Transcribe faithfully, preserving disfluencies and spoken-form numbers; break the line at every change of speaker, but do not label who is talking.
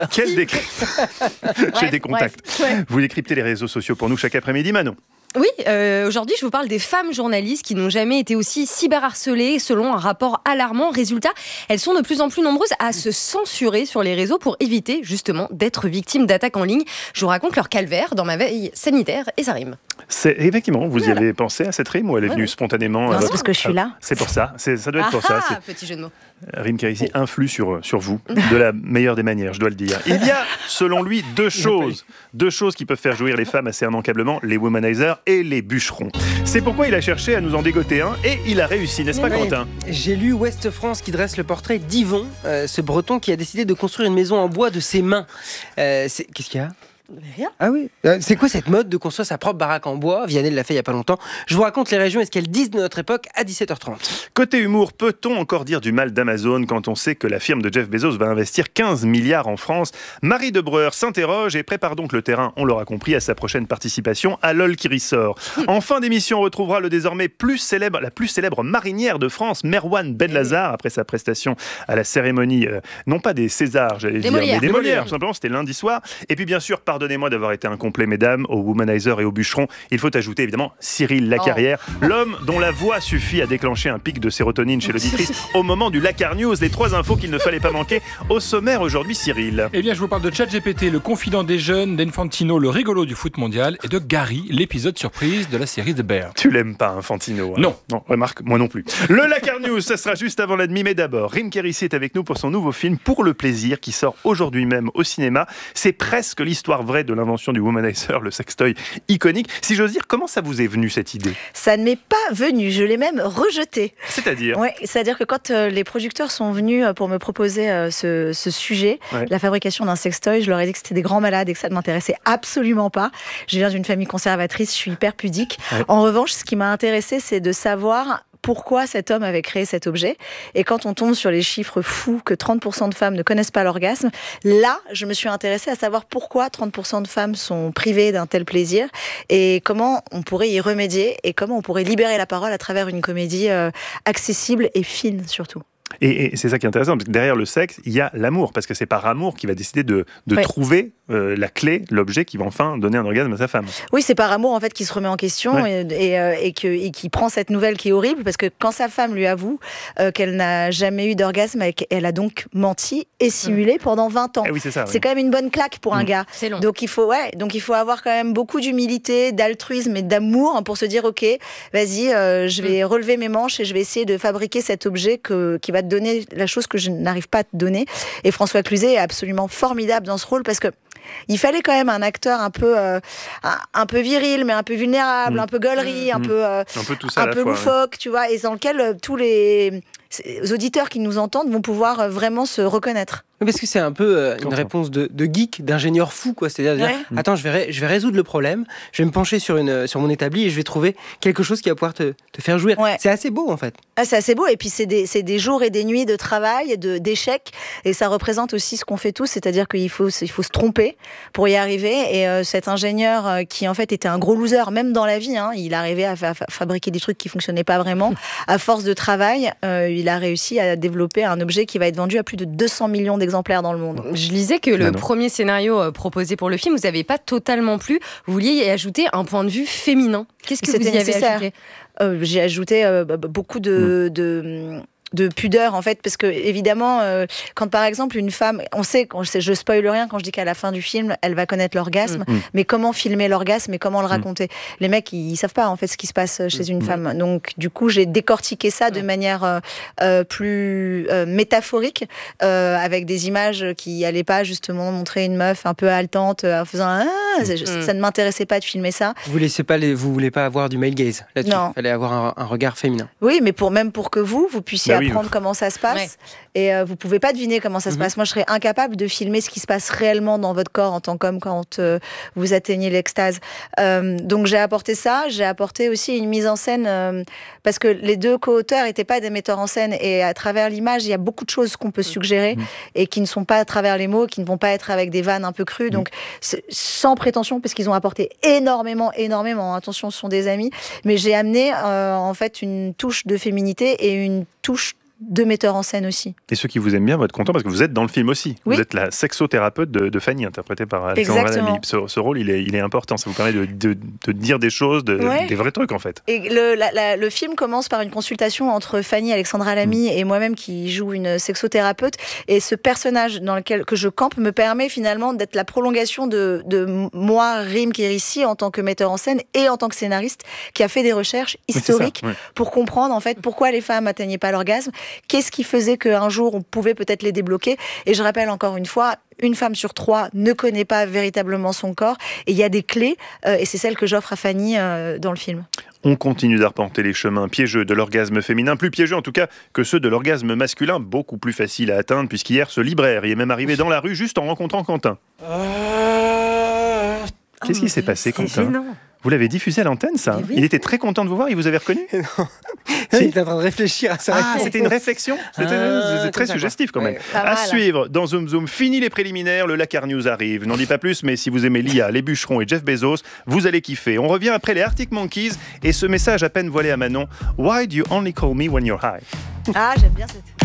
Quel décrypte. J'ai des contacts.
Bref, ouais.
Vous décryptez les réseaux sociaux pour nous chaque après-midi, Manon.
Oui, euh, aujourd'hui, je vous parle des femmes journalistes qui n'ont jamais été aussi cyberharcelées selon un rapport alarmant. Résultat, elles sont de plus en plus nombreuses à se censurer sur les réseaux pour éviter justement d'être victimes d'attaques en ligne. Je vous raconte leur calvaire dans ma veille sanitaire et ça rime.
C'est, effectivement, vous
Voilà.
y avez pensé à cette rime ou elle est venue
Ouais.
spontanément
Non,
à
c'est
votre-
parce que je suis là.
C'est pour ça, c'est, ça doit être
Ah
pour ça.
ah,
C'est...
petit jeu de mots.
Rim Karissi influe sur, sur vous de la meilleure des manières, je dois le dire. Il y a, selon lui, deux choses. Deux choses qui peuvent faire jouir les femmes assez immanquablement, les womanizers et les bûcherons. C'est pourquoi il a cherché à nous en dégoter un et il a réussi, n'est-ce pas,
Oui.
Quentin ?
J'ai lu Ouest France qui dresse le portrait d'Yvon, euh, ce breton qui a décidé de construire une maison en bois de ses mains. Euh, c'est... Qu'est-ce qu'il y a ?
Rien.
Ah oui. Euh, c'est quoi cette mode de construire sa propre baraque en bois ? Vianney l'a fait il y a pas longtemps. Je vous raconte les régions et ce qu'elles disent de notre époque à dix-sept heures trente.
Côté humour, peut-on encore dire du mal d'Amazon quand on sait que la firme de Jeff Bezos va investir quinze milliards en France ? Marie de Breuer s'interroge et prépare donc le terrain, on l'aura compris, à sa prochaine participation à LOL qui ressort. En fin d'émission, on retrouvera le désormais plus célèbre, la plus célèbre marinière de France, Merwan Benlazar, après sa prestation à la cérémonie, euh, non pas des Césars, j'allais
Des
dire,
Molières.
mais des
Des
Molières,
Molières.
tout simplement, c'était lundi soir. Et puis bien sûr, pardonnez-moi d'avoir été incomplet, mesdames, aux womanizers et aux bûcherons. Il faut ajouter évidemment Cyril Lacarrière, l'homme dont la voix suffit à déclencher un pic de sérotonine chez l'auditrice au moment du Lacar News. Les trois infos qu'il ne fallait pas manquer au sommaire aujourd'hui, Cyril.
Eh bien, je vous parle de ChatGPT, le confident des jeunes, d'Infantino, le rigolo du foot mondial, et de Gary, l'épisode surprise de la série The Bear.
Tu l'aimes pas, Infantino, hein?
Non.
Non, remarque, moi non plus. Le Lacar News, ça sera juste avant la demi, mais d'abord, Rim Karissi est avec nous pour son nouveau film Pour le plaisir, qui sort aujourd'hui même au cinéma. C'est presque l'histoire vraie de l'invention du womanizer, le sextoy iconique. Si j'ose dire, comment ça vous est venu cette idée ?
Ça ne m'est pas venu, je l'ai même rejeté.
C'est-à-dire
Ouais, c'est-à-dire que quand euh, les producteurs sont venus euh, pour me proposer euh, ce, ce sujet,
Ouais.
la fabrication d'un sextoy, je leur ai dit que c'était des grands malades et que ça ne m'intéressait absolument pas. Je viens d'une famille conservatrice, je suis hyper pudique.
Ouais.
En revanche, ce qui m'a intéressée, c'est de savoir pourquoi cet homme avait créé cet objet. Et quand on tombe sur les chiffres fous que trente pour cent de femmes ne connaissent pas l'orgasme, là, je me suis intéressée à savoir pourquoi trente pour cent de femmes sont privées d'un tel plaisir et comment on pourrait y remédier et comment on pourrait libérer la parole à travers une comédie euh, accessible et fine surtout.
Et, et c'est ça qui est intéressant, parce que derrière le sexe, il y a l'amour, parce que c'est par amour qu'il va décider de, de
Ouais.
trouver euh, la clé, l'objet qui va enfin donner un orgasme à sa femme.
Oui, c'est par amour en fait qui se remet en question
Ouais.
et, et, euh, et que, et qui prend cette nouvelle qui est horrible parce que quand sa femme lui avoue euh, qu'elle n'a jamais eu d'orgasme, et qu'elle a donc menti et simulé pendant vingt ans.
Eh oui, c'est ça.
C'est
oui.
quand même une bonne claque pour un
Mm.
gars.
C'est long.
Donc il faut, ouais, donc il faut avoir quand même beaucoup d'humilité, d'altruisme et d'amour hein, pour se dire ok, vas-y, euh, je vais relever mes manches et je vais essayer de fabriquer cet objet que, qui va te donner la chose que je n'arrive pas à te donner. Et François Cluzet est absolument formidable dans ce rôle parce que il fallait quand même un acteur un peu, euh, un, un peu viril, mais un peu vulnérable,
Mm.
un peu gaulerie, un
Mm.
peu, euh,
Un peu tout ça à
un
la
peu
fois. ouais.
loufoque, tu vois, et dans lequel euh, tous les les auditeurs qui nous entendent vont pouvoir euh, vraiment se reconnaître.
Parce que c'est un peu euh, une
Comment ça
réponse de, de geek, d'ingénieur fou, quoi. C'est-à-dire, de dire,
Ouais.
attends, je vais, ré- je vais résoudre le problème, je vais me pencher sur, une, sur mon établi et je vais trouver quelque chose qui va pouvoir te, te faire jouir.
Ouais.
C'est assez beau, en fait.
Ah, c'est assez beau, et puis c'est des, c'est des jours et des nuits de travail, de, d'échecs, et ça représente aussi ce qu'on fait tous, c'est-à-dire qu'il faut, il faut se tromper pour y arriver, et euh, cet ingénieur euh, qui en fait était un gros loser, même dans la vie, hein, il arrivait à, fa- fa- fabriquer des trucs qui fonctionnaient pas vraiment, à force de travail, euh, il a réussi à développer un objet qui va être vendu à plus de deux cents millions d'exemplaires dans le monde.
Je lisais que le
Ah non.
premier scénario euh, proposé pour le film, vous n'avez pas totalement plu. Vous vouliez y ajouter un point de vue féminin. Qu'est-ce que vous
C'était
y avez
nécessaire.
ajouté ?
Euh, j'ai ajouté euh, b- b- beaucoup de, de, de pudeur en fait, parce que évidemment, euh, quand par exemple une femme, on sait, quand je, sais, je spoil rien quand je dis qu'à la fin du film, elle va connaître l'orgasme,
Mm.
mais comment filmer l'orgasme et comment le
Mm.
raconter ? Les mecs, ils, ils savent pas en fait ce qui se passe chez une
Mm.
femme. Donc du coup, j'ai décortiqué ça de
Ouais.
manière euh, euh, plus euh, métaphorique, euh, avec des images qui allaient pas justement montrer une meuf un peu haletante euh, en faisant ah, c'est-
Mm.
ça ne m'intéressait pas de filmer ça.
Vous laissez pas les, vous voulez pas avoir du male gaze là-dessus.
Non.
Il fallait avoir un, un regard féminin.
Oui, mais pour même pour que vous, vous puissiez
Bah oui,
apprendre
oui.
comment ça se passe.
Ouais.
Et euh, vous pouvez pas deviner comment ça se
Mhm.
passe. Moi, je serais incapable de filmer ce qui se passe réellement dans votre corps en tant qu'homme quand euh, vous atteignez l'extase. Euh, donc j'ai apporté ça. J'ai apporté aussi une mise en scène euh, parce que les deux co-auteurs n'étaient pas des metteurs en scène. Et à travers l'image, il y a beaucoup de choses qu'on peut suggérer
Mhm.
et qui ne sont pas à travers les mots, qui ne vont pas être avec des vannes un peu crues. Donc c'est sans prétention, parce qu'ils ont apporté énormément, énormément. Attention, ce sont des amis. Mais j'ai amené euh, en fait une touche de féminité et une touche deux metteurs en scène aussi.
Et ceux qui vous aiment bien vont être contents parce que vous êtes dans le film aussi.
Oui.
Vous êtes la sexothérapeute de, de Fanny, interprétée par Alexandra Lamy. Ce, ce rôle, il est, il est important. Ça vous permet de, de, de dire des choses, de,
ouais.
des vrais trucs en fait.
Et le, la, la, le film commence par une consultation entre Fanny, Alexandra Lamy mmh. et moi-même qui joue une sexothérapeute. Et ce personnage dans lequel que je campe me permet finalement d'être la prolongation de, de moi, Rim Kérissi, en tant que metteur en scène et en tant que scénariste, qui a fait des recherches historiques oui, ça, oui. pour comprendre en fait pourquoi les femmes n'atteignaient pas l'orgasme, qu'est-ce qui faisait qu'un jour on pouvait peut-être les débloquer. Et je rappelle encore une fois, une femme sur trois ne connaît pas véritablement son corps et il y a des clés euh, et c'est celle que j'offre à Fanny euh, dans le film.
On continue d'arpenter les chemins piégeux de l'orgasme féminin, plus piégeux en tout cas que ceux de l'orgasme masculin, beaucoup plus facile à atteindre puisqu'hier ce libraire y est même arrivé dans la rue juste en rencontrant Quentin. Qu'est-ce qui s'est passé, Quentin ?
Gênant.
Vous l'avez diffusé à l'antenne, ça hein oui. Il était très content de vous voir, il vous avait reconnu ?
Non. Si. Il était en train de réfléchir à ça.
Ah, c'était une réflexion ? C'était ah, très suggestif quand même. Ouais. À suivre dans Zoom Zoom, fini les préliminaires, le Lakar News arrive. N'en dis pas plus, mais si vous aimez Lia, les bûcherons et Jeff Bezos, vous allez kiffer. On revient après les Arctic Monkeys et ce message à peine voilé à Manon. Why do you only call me when you're high ?
Ah, j'aime bien cette...